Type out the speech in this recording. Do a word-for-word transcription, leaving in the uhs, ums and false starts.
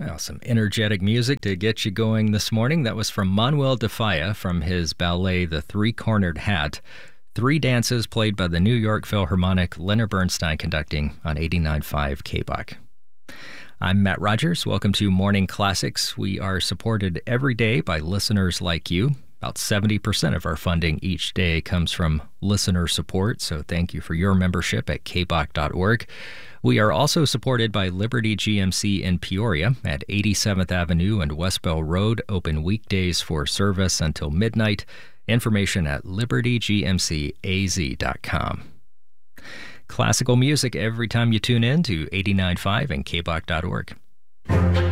Well, some energetic music to get you going this morning. That was from Manuel de Falla from his ballet The Three-Cornered Hat. Three dances played by the New York Philharmonic, Leonard Bernstein conducting on eighty-nine point five K B O C. I'm Matt Rogers. Welcome to Morning Classics. We are supported every day by listeners like you. About seventy percent of our funding each day comes from listener support, so thank you for your membership at k b o c dot org. We are also supported by Liberty G M C in Peoria at eighty-seventh Avenue and West Bell Road, open weekdays for service until midnight. Information at liberty g m c a z dot com. Classical music every time you tune in to eighty-nine point five and k b o c dot org.